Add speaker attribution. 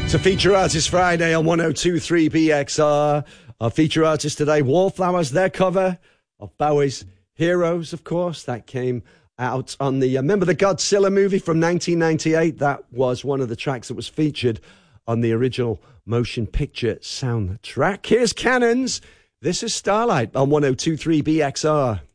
Speaker 1: It's a Feature Artist Friday on 102.3 BXR. Our feature artist today, Wallflowers, their cover of Bowie's Heroes, of course. That came out on the, remember the Godzilla movie from 1998? That was one of the tracks that was featured on the original motion picture soundtrack. Here's Cannons. This is Starlight on 102.3 BXR.